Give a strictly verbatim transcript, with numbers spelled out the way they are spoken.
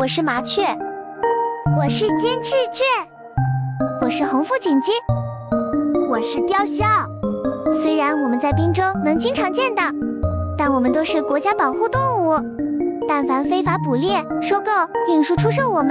我是麻雀， 我是金翅雀， 我是红腹锦鸡， 我是雕鸮。 虽然我们在滨州能经常见到，但我们都是国家保护动物。但凡非法捕猎、收购、运输、出售我们，